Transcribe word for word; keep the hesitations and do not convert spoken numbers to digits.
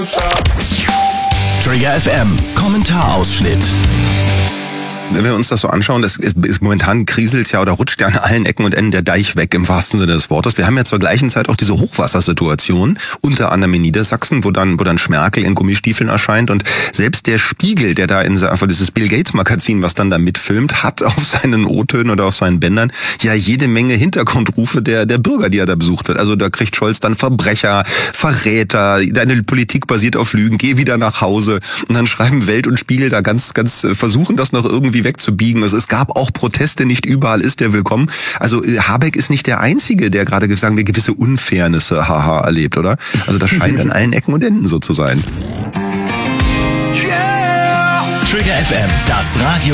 Trigger F M, Kommentarausschnitt. Wenn wir uns das so anschauen, das ist, ist momentan kriselt ja oder rutscht ja an allen Ecken und Enden der Deich weg, im wahrsten Sinne des Wortes. Wir haben ja zur gleichen Zeit auch diese Hochwassersituation, unter anderem in Niedersachsen, wo dann, wo dann Schmerkel in Gummistiefeln erscheint. Und selbst der Spiegel, der da in einfach dieses Bill Gates Magazin, was dann da mitfilmt, hat auf seinen O-Tönen oder auf seinen Bändern ja jede Menge Hintergrundrufe der, der Bürger, die er da besucht wird. Also da kriegt Scholz dann Verbrecher, Verräter, deine Politik basiert auf Lügen, geh wieder nach Hause. Und dann schreiben Welt und Spiegel da ganz, ganz, versuchen das noch irgendwie wegzubiegen. Also es gab auch Proteste, nicht überall ist der willkommen. Also Habeck ist nicht der Einzige, der gerade, sagen wir, gewisse Unfairnisse, haha, erlebt, oder? Also das scheint an allen Ecken und Enden so zu sein. Yeah! Trigger F M, das Radio.